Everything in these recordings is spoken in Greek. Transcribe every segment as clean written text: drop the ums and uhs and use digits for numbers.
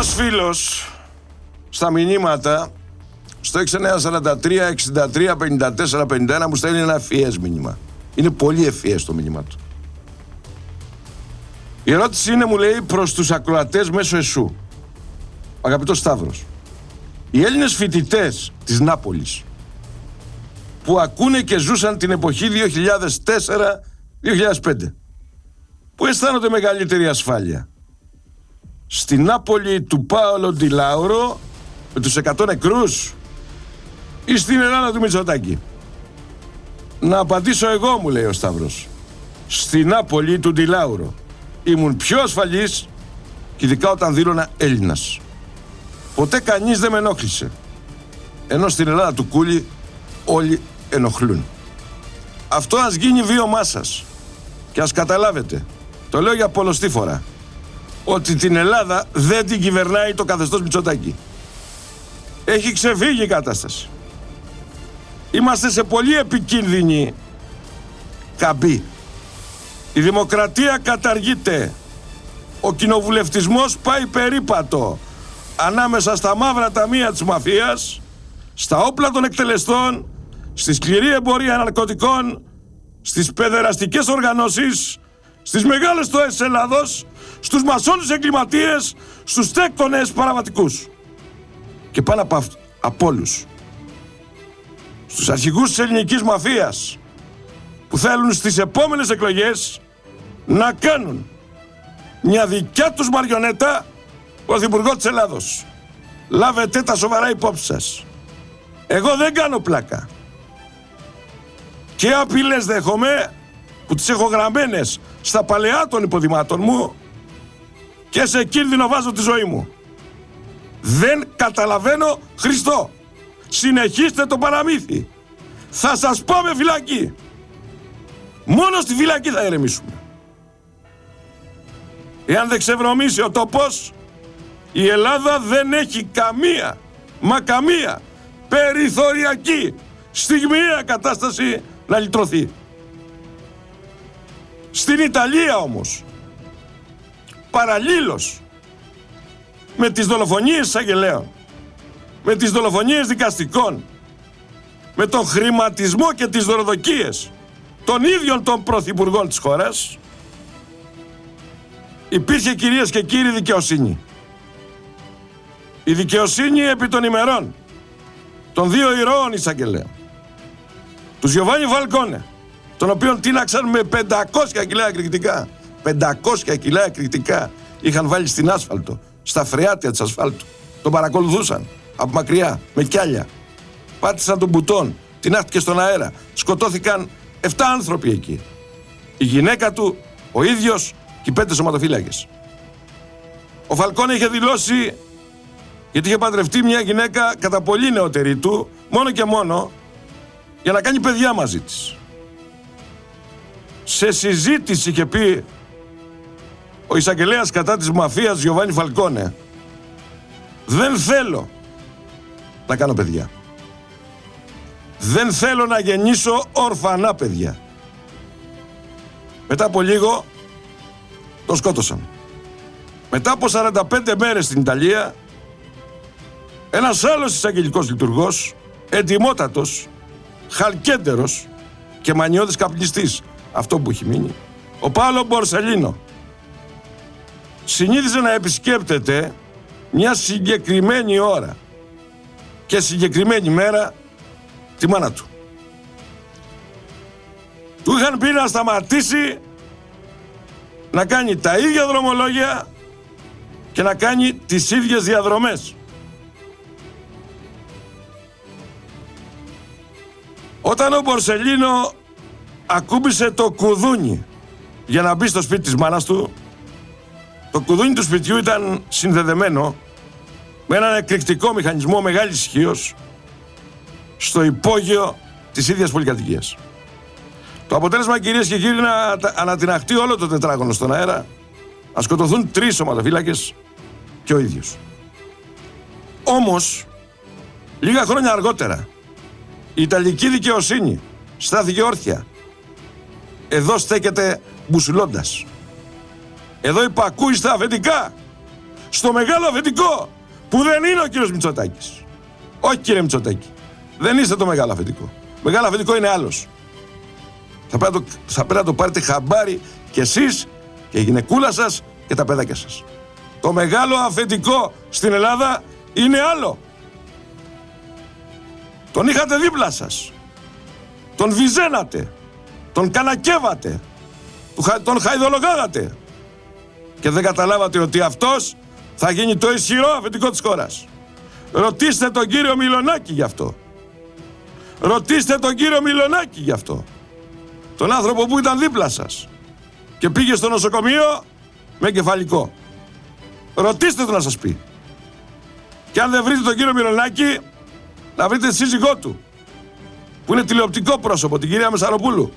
Ένας φίλος στα μηνύματα στο 6943-63-54-51 μου στέλνει ένα ευφυές μήνυμα. Είναι πολύ ευφυές το μήνυμα του. Η ερώτηση είναι, μου λέει, προς τους ακροατές μέσω εσού. Αγαπητός Σταύρος, οι Έλληνες φοιτητές της Νάπολης που ακούνε και ζούσαν την εποχή 2004-2005, που αισθάνονται μεγαλύτερη ασφάλεια, στη Νάπολη του Πάολο Ντι Λάουρο με τους 100 νεκρούς ή στην Ελλάδα του Μητσοτάκη? Να απαντήσω εγώ, μου λέει ο Σταύρος. Στη Νάπολη του Ντι Λάουρο ήμουν πιο ασφαλής, και ειδικά όταν δήλωνα Έλληνας. Ποτέ κανείς δεν με ενόχλησε. Ενώ στην Ελλάδα του Κούλι όλοι ενοχλούν. Αυτό ας γίνει βίωμά σας. Και ας καταλάβετε, το λέω για πολλοστή φορά, ότι την Ελλάδα δεν την κυβερνάει το καθεστώς Μητσοτάκη. Έχει ξεφύγει η κατάσταση. Είμαστε σε πολύ επικίνδυνη καμπή. Η δημοκρατία καταργείται. Ο κοινοβουλευτισμός πάει περίπατο ανάμεσα στα μαύρα ταμεία της μαφίας, στα όπλα των εκτελεστών, στη σκληρή εμπορία ναρκωτικών, στις παιδεραστικές οργανώσεις, στις μεγάλες τοές της Ελλάδος, στους μασόνους εγκληματίες, στους τέκτονες παραβατικούς. Και πάνω από όλους, στους αρχηγούς της ελληνικής μαφίας, που θέλουν στις επόμενες εκλογές να κάνουν μια δικιά τους μαριονέτα πρωθυπουργό της Ελλάδος. Λάβετε τα σοβαρά υπόψη σας. Εγώ δεν κάνω πλάκα. Και απειλές δέχομαι, που τις έχω γραμμένες στα παλαιά των υποδημάτων μου, και σε κίνδυνο βάζω τη ζωή μου. Δεν καταλαβαίνω Χριστό. Συνεχίστε το παραμύθι. Θα σας πάμε φυλακή. Μόνο στη φυλακή θα ηρεμήσουμε. Εάν δεν ξεβρωμίσει ο τόπος, η Ελλάδα δεν έχει καμία, μα καμία περιθωριακή στιγμιαία κατάσταση να λυτρωθεί. Στην Ιταλία όμως, παραλλήλως με τις δολοφονίες εισαγγελέων, με τις δολοφονίες δικαστικών, με τον χρηματισμό και τις δωροδοκίες των ίδιων των πρωθυπουργών της χώρας, υπήρχε, κυρίες και κύριοι, δικαιοσύνη. Η δικαιοσύνη επί των ημερών των δύο ηρώων εισαγγελέων, του Γιωβάνι Φαλκόνε, τον οποίον τίναξαν με 500 κιλά εκρηκτικά. 500 κιλά εκρηκτικά είχαν βάλει στην άσφαλτο, στα φρεάτια της ασφάλτου. Τον παρακολουθούσαν από μακριά, με κιάλια. Πάτησαν τον μπουτόν, τεινάχτηκε στον αέρα. Σκοτώθηκαν 7 άνθρωποι εκεί. Η γυναίκα του, ο ίδιος και οι 5 σωματοφύλακες. Ο Φαλκόνε είχε δηλώσει, γιατί είχε παντρευτεί μια γυναίκα κατά πολύ νεότερη του, μόνο και μόνο για να κάνει παιδιά μαζί της. Σε συζήτηση είχε πει ο εισαγγελέας κατά της μαφίας Γιωβάνι Φαλκόνε, δεν θέλω να κάνω παιδιά. Δεν θέλω να γεννήσω ορφανά παιδιά. Μετά από λίγο τον σκότωσαν. Μετά από 45 μέρες στην Ιταλία, ένας άλλος εισαγγελικός λειτουργός, εντιμότατος, χαλκέντερος και μανιώδης καπνιστής, αυτό που έχει μείνει, ο Πάολο Μπορσελίνο, συνήθιζε να επισκέπτεται μια συγκεκριμένη ώρα και συγκεκριμένη μέρα τη μάνα του. Του είχαν πει να σταματήσει να κάνει τα ίδια δρομολόγια και να κάνει τις ίδιες διαδρομές. Όταν ο Μπορσελίνο ακούμπησε το κουδούνι για να μπει στο σπίτι της μάνας του, το κουδούνι του σπιτιού ήταν συνδεδεμένο με έναν εκρηκτικό μηχανισμό μεγάλης ισχύως στο υπόγειο της ίδιας πολυκατοικίας. Το αποτέλεσμα, κυρίες και κύριοι, να ανατιναχτεί όλο το τετράγωνο στον αέρα, να σκοτωθούν 3 σωματοφύλακες και ο ίδιος. Όμως, λίγα χρόνια αργότερα, η Ιταλική δικαιοσύνη στάθηκε όρθια. Εδώ στέκεται μπουσουλώντας. Εδώ υπακούει στα αφεντικά. στο μεγάλο αφεντικό που δεν είναι ο κύριος Μητσοτάκης. Όχι, κύριε Μητσοτάκη, δεν είστε το μεγάλο αφεντικό. Μεγάλο αφεντικό είναι άλλος. Θα πρέπει να το πάρετε χαμπάρι κι εσείς και η γυναικούλα σας και τα παιδάκια σας. Το μεγάλο αφεντικό στην Ελλάδα είναι άλλο. Τον είχατε δίπλα σας. Τον βυζένατε. Τον κανακεύατε. Τον χαϊδολογάγατε. Και δεν καταλάβατε ότι αυτός θα γίνει το ισχυρό αφεντικό της χώρας. Ρωτήστε τον κύριο Μιλονάκη γι' αυτό. Ρωτήστε τον κύριο Μιλονάκη γι' αυτό. Τον άνθρωπο που ήταν δίπλα σας και πήγε στο νοσοκομείο με εγκεφαλικό. Ρωτήστε τον να σας πει. Και αν δεν βρείτε τον κύριο Μιλονάκη, να βρείτε τη σύζυγό του, που είναι τηλεοπτικό πρόσωπο, την κυρία Μεσαροπούλου.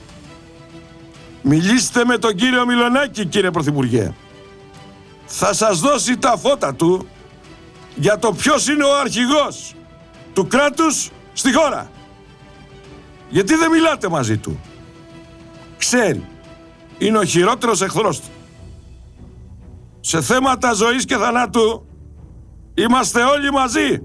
Μιλήστε με τον κύριο Μιλονάκη, κύριε Πρωθυπουργέ. Θα σας δώσει τα φώτα του για το ποιος είναι ο αρχηγός του κράτους στη χώρα. Γιατί δεν μιλάτε μαζί του? Ξέρει. Είναι ο χειρότερος εχθρός του. Σε θέματα ζωής και θανάτου είμαστε όλοι μαζί.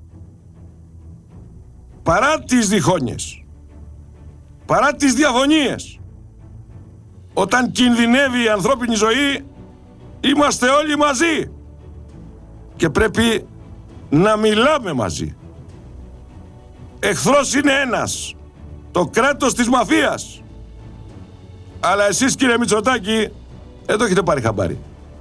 Παρά τις διχόνοιες, παρά τις διαφωνίες, όταν κινδυνεύει η ανθρώπινη ζωή, είμαστε όλοι μαζί. Και πρέπει να μιλάμε μαζί. Εχθρός είναι ένας, το κράτος της μαφίας. Αλλά εσείς, κύριε Μητσοτάκη, δεν το έχετε πάρει χαμπάρι.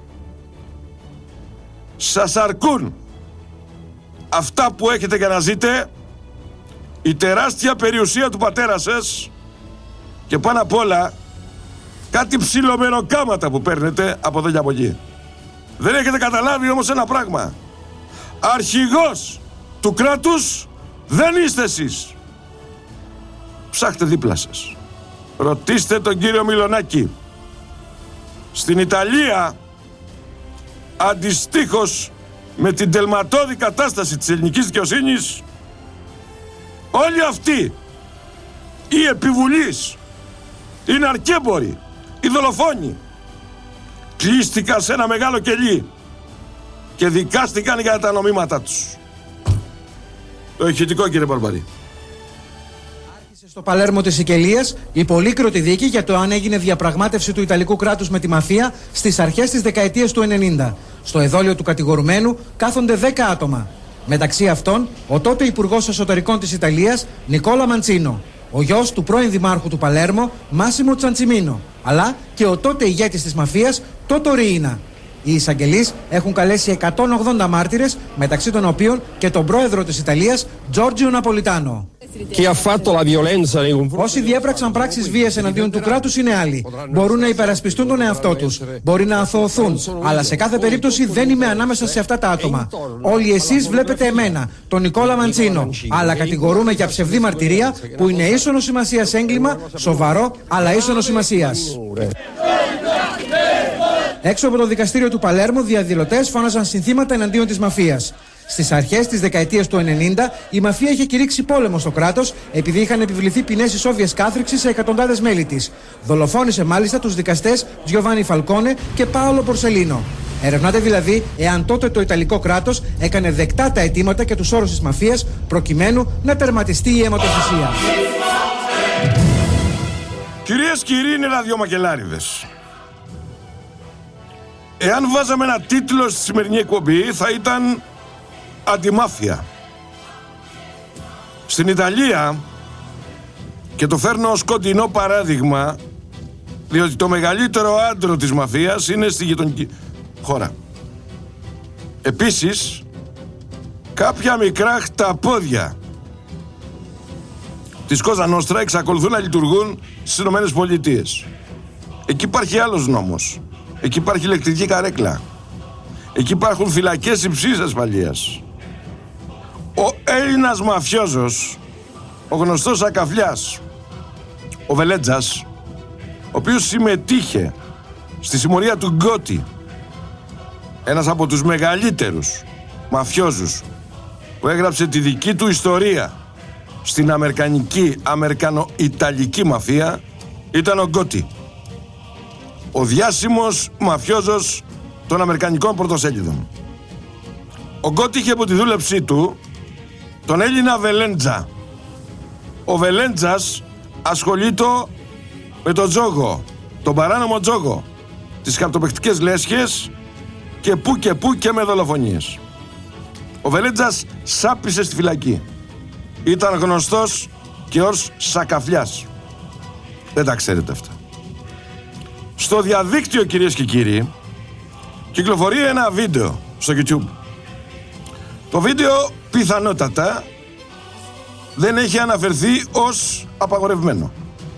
Σας αρκούν αυτά που έχετε για να ζείτε, η τεράστια περιουσία του πατέρα σας και πάνω απ' όλα κάτι ψιλομεροκάματα που παίρνετε από εδώ και από εκεί. Δεν έχετε καταλάβει όμως ένα πράγμα. Αρχηγός του κράτους δεν είστε εσείς. Ψάχτε δίπλα σας. Ρωτήστε τον κύριο Μιλονάκη. Στην Ιταλία, αντιστοίχως με την τελματώδη κατάσταση της ελληνικής δικαιοσύνης, όλοι αυτοί οι επιβουλείς, οι ναρκέμποροι, οι δολοφόνοι κλείστηκαν σε ένα μεγάλο κελί και δικάστηκαν για τα νομίματά τους. Το ηχητικό, κύριε Μπαρμπαρή. Άρχισε στο Παλέρμο της Σικελίας η πολύκροτη δίκη για το αν έγινε διαπραγμάτευση του Ιταλικού κράτους με τη μαφία στις αρχές της δεκαετίας του 90. Στο εδόλιο του κατηγορουμένου κάθονται 10 άτομα. Μεταξύ αυτών, ο τότε Υπουργός Εσωτερικών της Ιταλίας, Νικόλα Μαντσίνο, ο γιος του πρώην Δημάρχου του Παλέρμο, Μάσιμο Τσαντσιμίνο, αλλά και ο τότε ηγέτης της μαφίας, Τότο Ριίνα. Οι εισαγγελείς έχουν καλέσει 180 μάρτυρες, μεταξύ των οποίων και τον πρόεδρο της Ιταλίας, Τζόρτζιο Ναπολιτάνο. Όσοι διέπραξαν πράξεις βίας εναντίον του κράτους είναι άλλοι. Μπορούν να υπερασπιστούν τον εαυτό τους. Μπορεί να αθωωωθούν. Αλλά σε κάθε περίπτωση δεν είμαι ανάμεσα σε αυτά τα άτομα. Όλοι εσείς βλέπετε εμένα, τον Νικόλα Μαντσίνο. Αλλά κατηγορούμε για ψευδή μαρτυρία που είναι ίσονος σημασίας έγκλημα, σοβαρό αλλά ίσονος σημασίας. Έξω από το δικαστήριο του Παλέρμο, διαδηλωτές φώναζαν συνθήματα εναντίον της μαφίας. Στις αρχές της δεκαετίας του 90, η μαφία είχε κηρύξει πόλεμο στο κράτος επειδή είχαν επιβληθεί ποινές ισόβιας κάθριξης σε εκατοντάδες μέλη της. Δολοφόνησε μάλιστα τους δικαστές Τζιοβάνι Φαλκόνε και Πάολο Μπορσελίνο. Ερευνάται δηλαδή εάν τότε το Ιταλικό κράτος έκανε δεκτά τα αιτήματα και τους όρους της μαφίας προκειμένου να τερματιστεί η αιματοχυσία. Κυρίες και κύριοι, είναι ραδιομακελάριδες. Εάν βάζαμε ένα τίτλο στη σημερινή εκπομπή, θα ήταν «Αντιμάφια». Στην Ιταλία, και το φέρνω ως κοντινό παράδειγμα, διότι το μεγαλύτερο άντρο της μαφίας είναι στη γειτονική χώρα. Επίσης, κάποια μικρά χταπόδια της Κόζα Νόστρα εξακολουθούν να λειτουργούν στις Ηνωμένες Πολιτείες. Εκεί υπάρχει άλλος νόμος. Εκεί υπάρχει ηλεκτρική καρέκλα. Εκεί υπάρχουν φυλακές υψής ασφαλείας. Ο Έλληνας μαφιόζος, ο γνωστός Ακαφλιάς, ο Βελέτζας, ο οποίος συμμετείχε στη συμμορία του Γκότι, ένας από τους μεγαλύτερους μαφιόζους που έγραψε τη δική του ιστορία στην αμερικανο-ιταλική μαφία, ήταν ο Γκότι, ο διάσημος μαφιόζος των αμερικανικών πρωτοσέλιδων. Ο Γκότ είχε από τη δούλεψή του τον Έλληνα Βελέντζα. Ο Βελέντζας ασχολείται με τον τζόγο, τον παράνομο τζόγο, τις χαρτοπαιχτικές λέσχες και πού και με δολοφονίες. Ο Βελέντζας σάπισε στη φυλακή. Ήταν γνωστός και ως Σακαφλιάς. Δεν τα ξέρετε αυτά. Στο διαδίκτυο, κυρίες και κύριοι, κυκλοφορεί ένα βίντεο στο YouTube. Το βίντεο πιθανότατα δεν έχει αναφερθεί ως απαγορευμένο.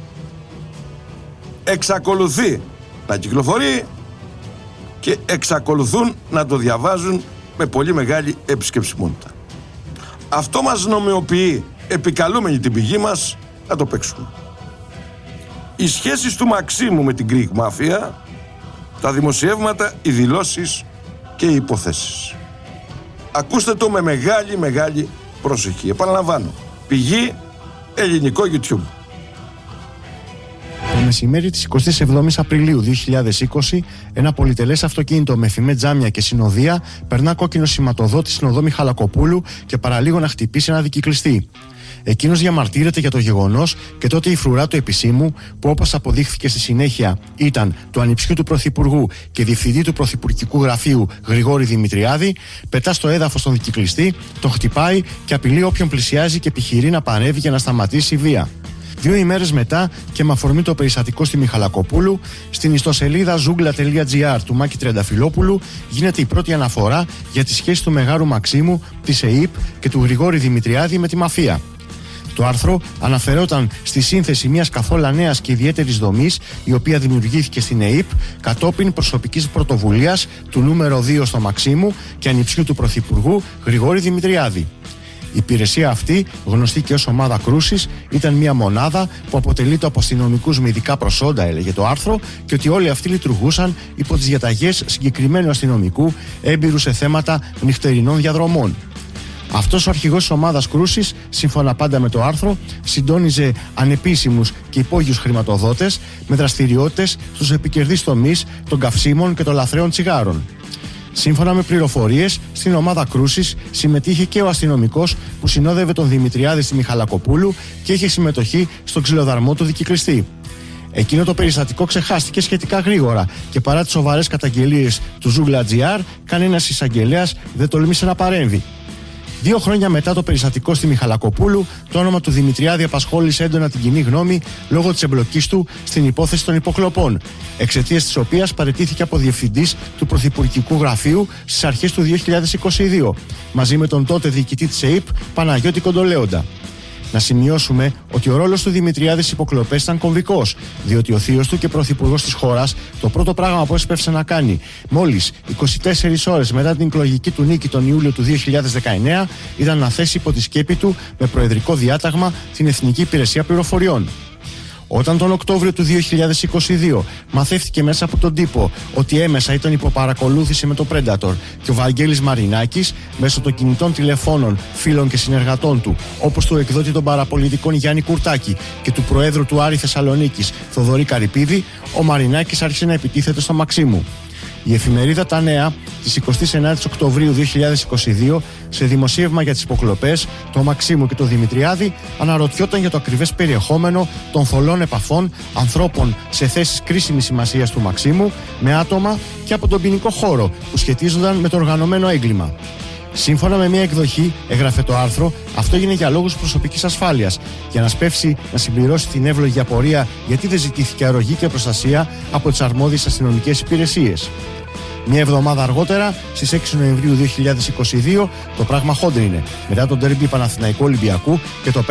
Εξακολουθεί να κυκλοφορεί και εξακολουθούν να το διαβάζουν με πολύ μεγάλη επισκεψιμότητα. Αυτό μας νομιμοποιεί, επικαλούμενοι την πηγή μας, να το παίξουμε. Οι σχέσεις του Μαξίμου με την Greek Mafia, τα δημοσιεύματα, οι δηλώσεις και οι υποθέσεις. Ακούστε το με μεγάλη προσοχή. Επαναλαμβάνω, πηγή ελληνικό YouTube. Το μεσημέρι της 27ης Απριλίου 2020, ένα πολυτελές αυτοκίνητο με φημέ τζάμια και συνοδεία περνά κόκκινο σηματοδότη στην οδό Μιχαλακοπούλου και παραλίγο να χτυπήσει ένα δικυκλιστή. Εκείνος διαμαρτύρεται για το γεγονός και τότε η φρουρά του επισήμου, που όπως αποδείχθηκε στη συνέχεια ήταν του ανιψιού του Πρωθυπουργού και διευθυντή του Πρωθυπουργικού Γραφείου Γρηγόρη Δημητριάδη, πετά στο έδαφος τον δικυκλιστή, τον χτυπάει και απειλεί όποιον πλησιάζει και επιχειρεί να παρεύει για να σταματήσει η βία. 2 ημέρες μετά και με αφορμή το περιστατικό στη Μιχαλακοπούλου, στην ιστοσελίδα zoogla.gr του Μάκη Τριανταφυλόπουλου γίνεται η πρώτη αναφορά για τη σχέση του Μεγάρου Μαξίμου, της ΕΥΠ και του Γρηγόρη Δημητριάδη με τη μαφία. Το άρθρο αναφερόταν στη σύνθεση μιας καθόλου νέας και ιδιαίτερης δομής, η οποία δημιουργήθηκε στην ΕΥΠ κατόπιν προσωπικής πρωτοβουλίας του νούμερο 2 στο Μαξίμου και ανιψιού του Πρωθυπουργού Γρηγόρη Δημητριάδη. Η υπηρεσία αυτή, γνωστή και ως ομάδα κρούσης, ήταν μια μονάδα που αποτελείται από αστυνομικούς με ειδικά προσόντα, έλεγε το άρθρο, και ότι όλοι αυτοί λειτουργούσαν υπό τις διαταγές συγκεκριμένου αστυνομικού έμπειρου σε θέματα νυχτερινών διαδρομών. Αυτός ο αρχηγός της ομάδας κρούσης, σύμφωνα πάντα με το άρθρο, συντόνιζε ανεπίσημους και υπόγειους χρηματοδότες με δραστηριότητες στους επικερδείς τομείς των καυσίμων και των λαθρέων τσιγάρων. Σύμφωνα με πληροφορίες, στην ομάδα κρούσης συμμετείχε και ο αστυνομικός που συνόδευε τον Δημητριάδη στη Μιχαλακοπούλου και είχε συμμετοχή στον ξυλοδαρμό του δικυκλιστή. Εκείνο το περιστατικό ξεχάστηκε σχετικά γρήγορα και παρά τις σοβαρές καταγγελίες του Zoogla.gr, κανένας εισαγγελέας δεν τολμήσε να παρέμβει. 2 χρόνια μετά το περιστατικό στη Μιχαλακοπούλου, το όνομα του Δημητριάδη απασχόλησε έντονα την κοινή γνώμη λόγω της εμπλοκής του στην υπόθεση των υποκλοπών, εξαιτίας της οποίας παραιτήθηκε από διευθυντής του Πρωθυπουργικού Γραφείου στις αρχές του 2022, μαζί με τον τότε διοικητή της ΕΥΠ, Παναγιώτη Κοντολέοντα. Να σημειώσουμε ότι ο ρόλος του Δημητριάδη στις υποκλοπές ήταν κομβικός, διότι ο θείος του και πρωθυπουργός της χώρας το πρώτο πράγμα που έσπευσε να κάνει μόλις 24 ώρες μετά την εκλογική του νίκη τον Ιούλιο του 2019 ήταν να θέσει υπό τη σκέπη του με προεδρικό διάταγμα την Εθνική Υπηρεσία Πληροφοριών. Όταν τον Οκτώβριο του 2022 μαθεύτηκε μέσα από τον τύπο ότι έμεσα ήταν υποπαρακολούθηση με το Predator και ο Βαγγέλης Μαρινάκης μέσω των κινητών τηλεφώνων φίλων και συνεργατών του, όπως του εκδότη των παραπολιτικών Γιάννη Κουρτάκη και του Προέδρου του Άρη Θεσσαλονίκης Θοδωρή Καρυπίδη, ο Μαρινάκης άρχισε να επιτίθεται στο Μαξίμου. Η εφημερίδα Τα Νέα της 29ης Οκτωβρίου 2022, σε δημοσίευμα για τις υποκλοπές, το Μαξίμου και το Δημητριάδη, αναρωτιόταν για το ακριβές περιεχόμενο των θολών επαφών ανθρώπων σε θέσεις κρίσιμης σημασίας του Μαξίμου με άτομα και από τον ποινικό χώρο που σχετίζονταν με το οργανωμένο έγκλημα. Σύμφωνα με μια εκδοχή, έγραφε το άρθρο, αυτό έγινε για λόγους προσωπικής ασφάλειας, για να σπεύσει να συμπληρώσει την εύλογη απορία γιατί δεν ζητήθηκε αρρωγή και προστασία από τις αρμόδιες αστυνομικές υπηρεσίες. Μια εβδομάδα αργότερα, στις 6 Νοεμβρίου 2022, το πράγμα χόντρινε μετά τον ντέρμπι Παναθηναϊκού Ολυμπιακού και το